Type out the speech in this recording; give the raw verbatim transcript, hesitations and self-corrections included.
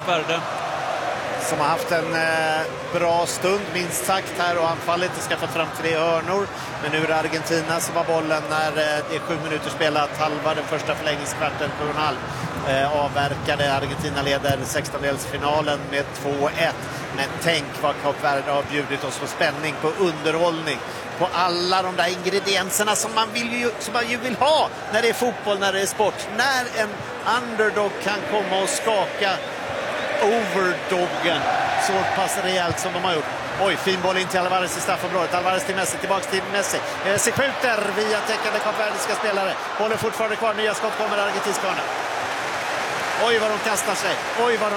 Kap Verde. Som har haft en eh, bra stund minst sagt här och anfallet har skaffat fram tre hörnor. Men nu är det Argentina som har bollen när eh, det är sju minuter spelat, halva den första förlängningskvarten, sju och en halv. Eh, avverkade. Argentina leder sextondelsfinalen med två ett. Men tänk vad Kap Verde har bjudit oss på spänning, på underhållning, på alla de där ingredienserna som man, vill ju, som man ju vill ha när det är fotboll, när det är sport. När en underdog kan komma och skaka overdoggen så pass rejält som de har gjort. Oj, fin boll in till Alvarez i straffområdet. Alvarez till Messi, tillbaks till Messi. Messi skjuter via täckande kapverdiska spelare. Bollen fortfarande kvar, nya skott kommer argentinska hörna. Oj vad de kastar sig. Oj vad de